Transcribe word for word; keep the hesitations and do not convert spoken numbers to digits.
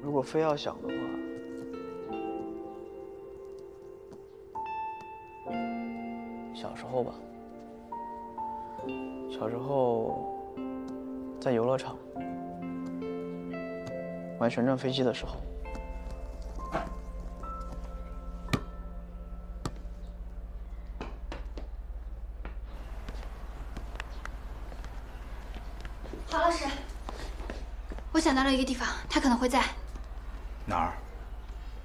如果非要想的话，小时候吧，小时候在游乐场玩旋转飞机的时候。 郝老师，我想到了一个地方，他可能会在哪儿？